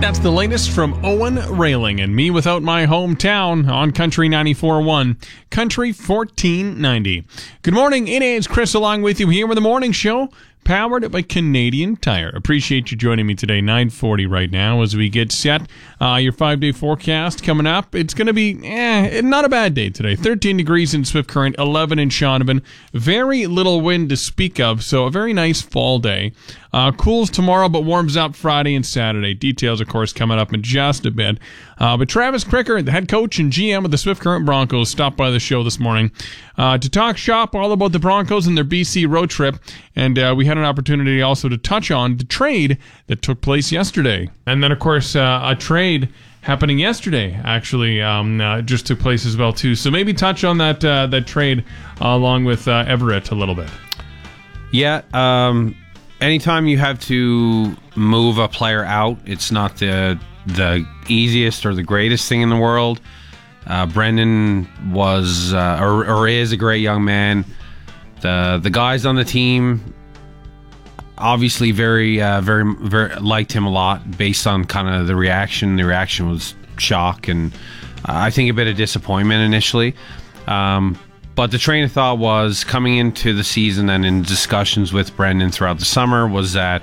That's the latest from Owen Railing and Me Without My Hometown on Country 94.1, Country 1490. Good morning, it is Chris along with you here with the morning show, powered by Canadian Tire. Appreciate you joining me today, 9:40 right now, as we get set. Your 5-day forecast coming up. It's going to be not a bad day today. 13 degrees in Swift Current, 11 in Shaunavon. Very little wind to speak of, so a very nice fall day. Cools tomorrow, but warms up Friday and Saturday. Details, of course, coming up in just a bit. But Travis Cricker, the head coach and GM of the Swift Current Broncos, stopped by the show this morning to talk shop all about the Broncos and their BC road trip. And we had an opportunity also to touch on the trade that took place yesterday. And then, of course, a trade happening yesterday actually just took place as well, too. So maybe touch on that trade along with Everett a little bit. Yeah, anytime you have to move a player out, it's not the easiest or the greatest thing in the world. Brendan was or is a great young man. The guys on the team obviously very liked him a lot based on kind of the reaction. The reaction was shock and I think a bit of disappointment initially. But the train of thought was coming into the season and in discussions with Brendan throughout the summer was that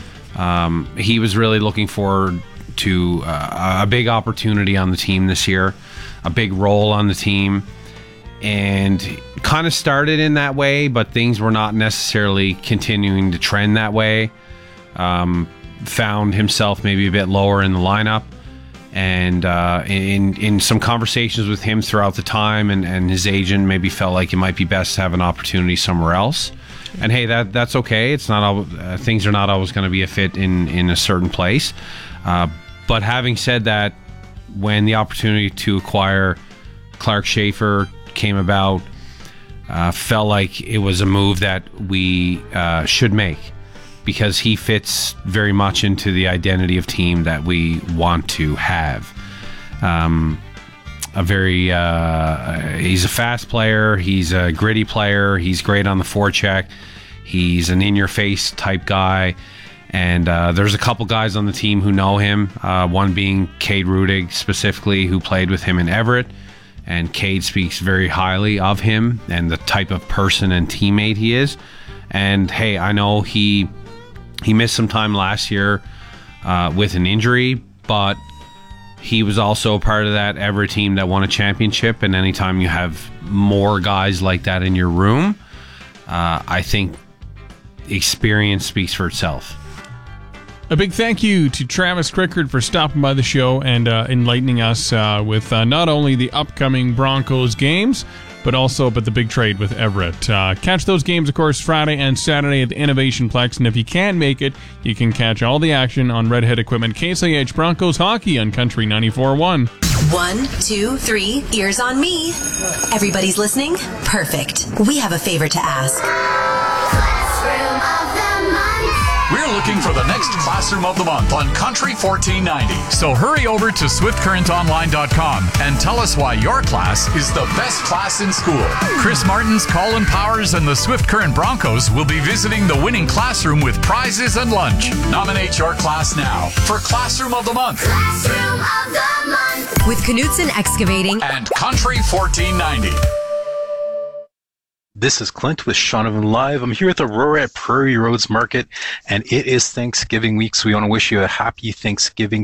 he was really looking forward to a big opportunity on the team this year, a big role on the team, and kind of started in that way, but things were not necessarily continuing to trend that way. Found himself maybe a bit lower in the lineup. And in some conversations with him throughout the time and his agent maybe felt like it might be best to have an opportunity somewhere else. And hey, that's okay. It's not things are not always going to be a fit in a certain place. But having said that, when the opportunity to acquire Clark Schaefer came about, felt like it was a move that we should make, because he fits very much into the identity of team that we want to have. He's a fast player. He's a gritty player. He's great on the forecheck. He's an in-your-face type guy. And there's a couple guys on the team who know him, one being Cade Rudig specifically, who played with him in Everett. And Cade speaks very highly of him and the type of person and teammate he is. And hey, I know he missed some time last year with an injury, but he was also a part of that Everett team that won a championship. And anytime you have more guys like that in your room, I think experience speaks for itself. A big thank you to Travis Crickard for stopping by the show and enlightening us with not only the upcoming Broncos games, but also about the big trade with Everett. Catch those games, of course, Friday and Saturday at the Innovation Plex, and if you can't make it, you can catch all the action on Redhead Equipment Case IH Broncos Hockey on Country 94.1. 1, 2, 3, ears on me. Everybody's listening? Perfect. We have a favor to ask. Classroom of the Month. We're looking for the next Classroom of the Month on Country 1490. So hurry over to swiftcurrentonline.com and tell us why your class is the best class in school. Chris Martins, Colin Powers, and the Swift Current Broncos will be visiting the winning classroom with prizes and lunch. Nominate your class now for Classroom of the Month. Classroom of the Month. With Knutson Excavating And Country 1490. This is Clint with Shaunavon Live. I'm here at the Aurora at Prairie Roads Market, and it is Thanksgiving week, so we want to wish you a happy Thanksgiving